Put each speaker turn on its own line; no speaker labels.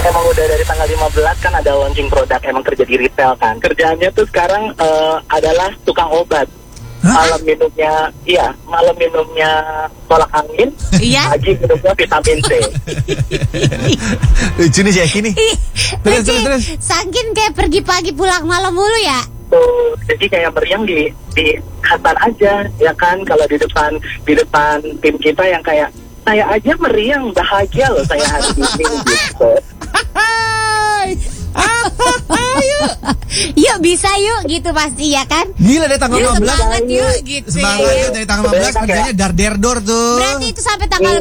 emang udah dari tanggal 15 kan ada launching produk, emang kerja di retail kan. Kerjaannya tuh sekarang adalah tukang obat. Malam minumnya tolak angin, pagi minumnya vitamin C.
Lucu nih Jackie nih. Terus.
Saking kayak pergi pagi pulang malam mulu ya.
Tuh, jadi kayak meriang di kantor aja, ya kan? Kalau di depan tim kita yang kayak saya aja meriang, bahagia loh saya hari ini gitu.
Yuk bisa yuk gitu pasti ya kan.
Gila dari tanggal 15.
Semangat yuk gitu.
Semangat dari tanggal 15 kerjanya dar tuh.
Berarti itu sampai tanggal